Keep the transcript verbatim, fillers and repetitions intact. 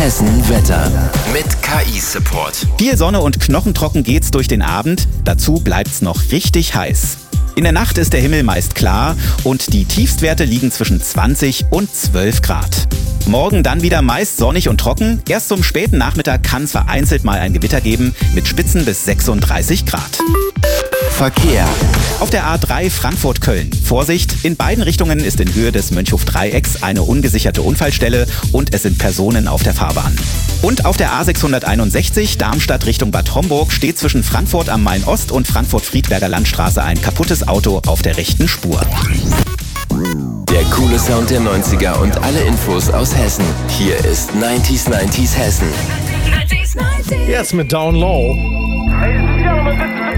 Hessen Wetter mit K I-Support. Viel Sonne und knochentrocken geht's durch den Abend. Dazu bleibt's noch richtig heiß. In der Nacht ist der Himmel meist klar und die Tiefstwerte liegen zwischen zwanzig und zwölf Grad. Morgen dann wieder meist sonnig und trocken. Erst zum späten Nachmittag kann es vereinzelt mal ein Gewitter geben mit Spitzen bis sechsunddreißig Grad. Verkehr. Auf der A drei Frankfurt-Köln. Vorsicht, in beiden Richtungen ist in Höhe des Mönchhof-Dreiecks eine ungesicherte Unfallstelle und es sind Personen auf der Fahrbahn. Und auf der A sechshunderteinundsechzig Darmstadt Richtung Bad Homburg steht zwischen Frankfurt am Main-Ost und Frankfurt-Friedberger Landstraße ein kaputtes Auto auf der rechten Spur. Der coole Sound der neunziger und alle Infos aus Hessen. Hier ist neunzig neunzig Hessen. Jetzt mit Down Low. Ladies and gentlemen, this is